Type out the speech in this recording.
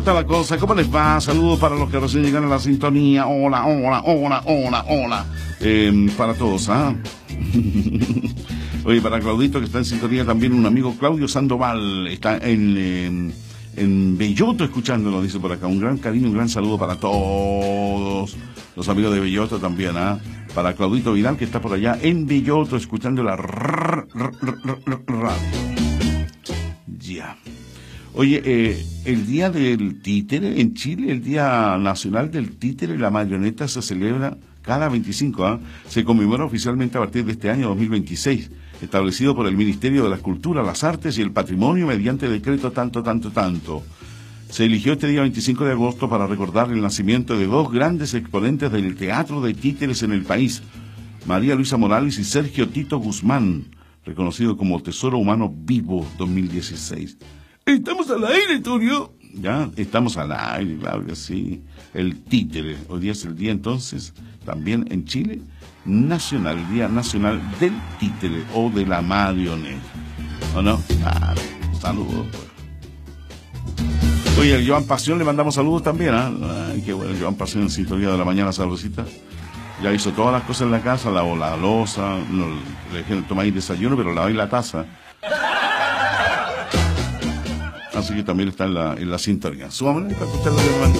Está la cosa, ¿cómo les va? Saludos para los que recién llegan a la sintonía. Hola, hola, hola, hola, hola. Para todos, ¿ah? Oye, para Claudito, que está en sintonía también, un amigo Claudio Sandoval, está en Belloto escuchándolo, dice por acá. Un gran cariño, un gran saludo para todos los amigos de Belloto también, ¿ah? Para Claudito Vidal, que está por allá en Belloto escuchando la radio. Ya. Oye, el Día del Títere en Chile, el Día Nacional del Títere y la Marioneta se celebra cada 25, ¿ah? Se conmemora oficialmente a partir de este año 2026, establecido por el Ministerio de la Cultura, las Artes y el Patrimonio mediante decreto tanto. Se eligió este día 25 de agosto para recordar el nacimiento de dos grandes exponentes del teatro de títeres en el país, María Luisa Morales y Sergio Tito Guzmán, reconocido como Tesoro Humano Vivo 2016. ¿Estamos al aire, Tulio? Ya, estamos al aire, claro que sí. El títere, hoy día es el día entonces, también en Chile, nacional, el Día Nacional del Títere o de la Marioneta. ¿O no? Claro, saludos, pues. Oye, el Joan Pasión le mandamos saludos también, ¿ah? Ay, qué bueno, el Joan Pasión en sintonía de la mañana sabrosita. Ya hizo todas las cosas en la casa, lavó la loza, no, le dijeron tomáis desayuno, pero laváis la taza. Así que también está en la sintonía. Súbame para escuchar lo que